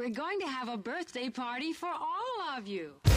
We're going to have a birthday party for all of you.